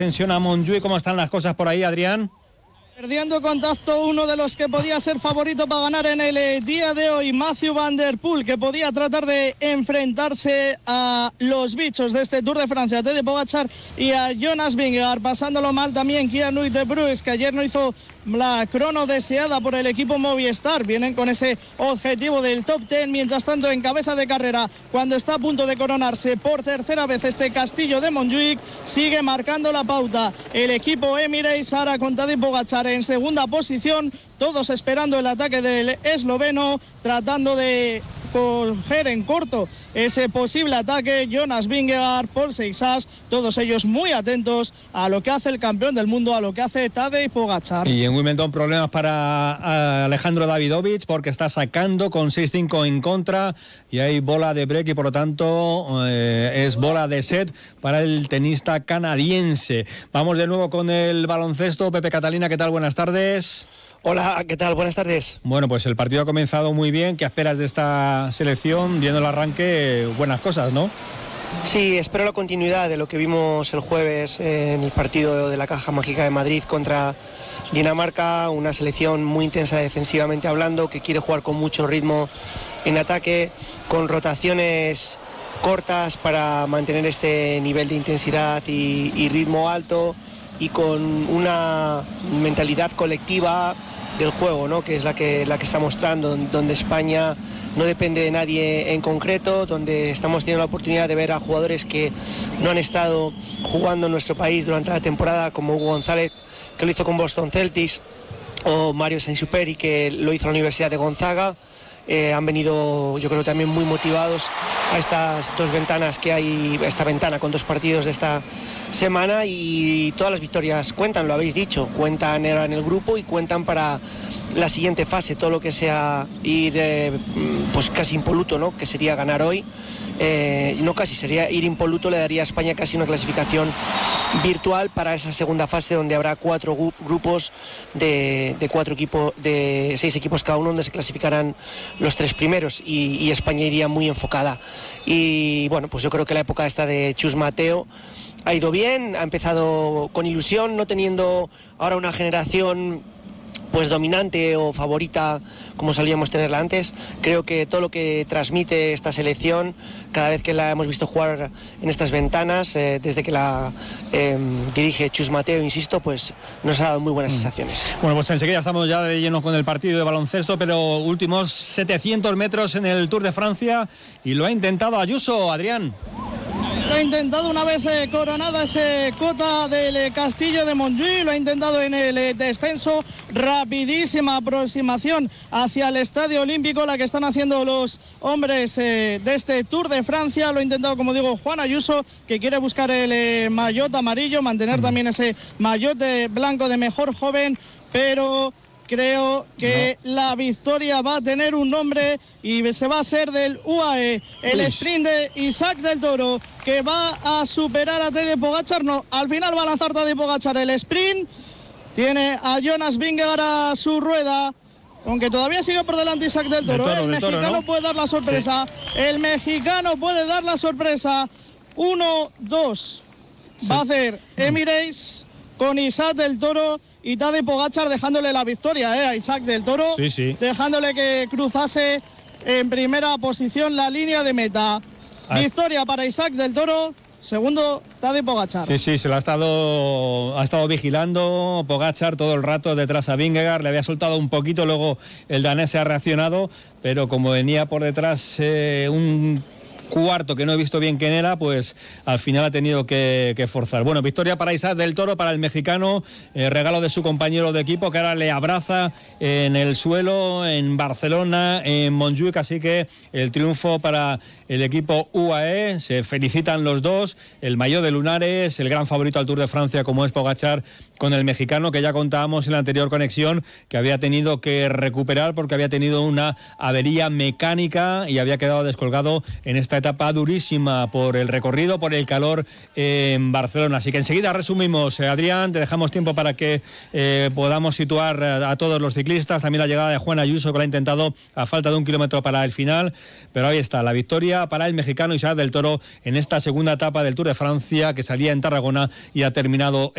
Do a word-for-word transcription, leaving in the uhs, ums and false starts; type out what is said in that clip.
Tensión a Montjuïc, ¿cómo están las cosas por ahí, Adrián? Perdiendo contacto uno de los que podía ser favorito para ganar en el eh, día de hoy, Mathieu van der Poel, que podía tratar de enfrentarse a los bichos de este Tour de Francia, Tadej Pogačar y a Jonas Vingegaard, pasándolo mal también Kianui de Bruys, que ayer no hizo la crono deseada por el equipo Movistar. Vienen con ese objetivo del top diez, mientras tanto en cabeza de carrera, cuando está a punto de coronarse por tercera vez este Castillo de Montjuïc, sigue marcando la pauta el equipo Emirates, ahora con Tadej Pogačar en segunda posición, todos esperando el ataque del esloveno, tratando de coger en corto ese posible ataque. Jonas Vingegaard, Paul Seixas, todos ellos muy atentos a lo que hace el campeón del mundo, a lo que hace Tadej Pogačar. Y en Wimbledon problemas para Alejandro Davidovich, porque está sacando con seis cinco en contra y hay bola de break y por lo tanto eh, es bola de set para el tenista canadiense. Vamos de nuevo con el baloncesto. Pepe Catalina, ¿qué tal? Buenas tardes. Hola, ¿qué tal? Buenas tardes. Bueno, pues el partido ha comenzado muy bien. ¿Qué esperas de esta selección? Viendo el arranque, buenas cosas, ¿no? Sí, espero la continuidad de lo que vimos el jueves en el partido de la Caja Mágica de Madrid contra Dinamarca, una selección muy intensa defensivamente hablando, que quiere jugar con mucho ritmo en ataque, con rotaciones cortas para mantener este nivel de intensidad y, y ritmo alto, y con una mentalidad colectiva del juego, ¿no? Que es la que, la que está mostrando, donde España no depende de nadie en concreto, donde estamos teniendo la oportunidad de ver a jugadores que no han estado jugando en nuestro país durante la temporada, como Hugo González, que lo hizo con Boston Celtics, o Mario Saint-Superi, que lo hizo en la Universidad de Gonzaga. Eh, han venido, yo creo, también muy motivados a estas dos ventanas que hay, esta ventana con dos partidos de esta semana, y todas las victorias cuentan, lo habéis dicho, cuentan en el grupo y cuentan para la siguiente fase, todo lo que sea ir eh, pues casi impoluto, ¿no? Que sería ganar hoy. Eh, no casi, sería ir impoluto, le daría a España casi una clasificación virtual para esa segunda fase, donde habrá cuatro gu- grupos de, de cuatro equipos, de seis equipos cada uno, donde se clasificarán los tres primeros, y, y España iría muy enfocada. Y bueno, pues yo creo que la época esta de Chus Mateo ha ido bien, ha empezado con ilusión, no teniendo ahora una generación pues dominante o favorita como solíamos tenerla antes. Creo que todo lo que transmite esta selección, cada vez que la hemos visto jugar en estas ventanas, eh, desde que la eh, dirige Chus Mateo, insisto, pues nos ha dado muy buenas sensaciones. Bueno, pues enseguida estamos ya de lleno con el partido de baloncesto, pero últimos setecientos metros en el Tour de Francia, y lo ha intentado Ayuso, Adrián. Lo ha intentado una vez eh, coronada ese cota del eh, Castillo de Montjuïc, lo ha intentado en el eh, descenso, rapidísima aproximación hacia el Estadio Olímpico, la que están haciendo los hombres eh, de este Tour de Francia. Lo ha intentado, como digo, Juan Ayuso, que quiere buscar el eh, maillot amarillo, mantener también ese maillot de blanco de mejor joven, pero creo que no. La victoria va a tener un nombre y se va a ser del U A E, el Uy. sprint de Isaac del Toro, que va a superar a Tadej Pogačar. No, al final va a lanzar Tadej Pogačar el sprint, tiene a Jonas Vingegaard a su rueda, aunque todavía sigue por delante Isaac del Toro. Del toro el del mexicano toro, ¿no? Puede dar la sorpresa, sí. El mexicano puede dar la sorpresa. uno dos sí. Va a hacer Emirates con Isaac del Toro y Tadej Pogačar dejándole la victoria eh, a Isaac del Toro, sí, sí. dejándole que cruzase en primera posición la línea de meta. Hasta... Victoria para Isaac del Toro, segundo Tadej Pogačar. Sí, sí, se lo ha estado, ha estado vigilando Pogačar todo el rato detrás a Vingegaard, le había soltado un poquito, luego el danés se ha reaccionado, pero como venía por detrás eh, un cuarto que no he visto bien quién era, pues al final ha tenido que, que forzar. Bueno, victoria para Isaac del Toro, para el mexicano, eh, regalo de su compañero de equipo, que ahora le abraza en el suelo, en Barcelona, en Montjuïc, así que el triunfo para el equipo U A E, se felicitan los dos, el maillot de lunares, el gran favorito al Tour de Francia como es Pogačar, con el mexicano, que ya contábamos en la anterior conexión, que había tenido que recuperar porque había tenido una avería mecánica y había quedado descolgado en esta etapa durísima por el recorrido, por el calor en Barcelona. Así que enseguida resumimos. eh, Adrián, te dejamos tiempo para que eh, podamos situar a, a todos los ciclistas, también la llegada de Juan Ayuso, que lo ha intentado a falta de un kilómetro para el final, pero ahí está, la victoria para el mexicano Isaac del Toro en esta segunda etapa del Tour de Francia, que salía en Tarragona y ha terminado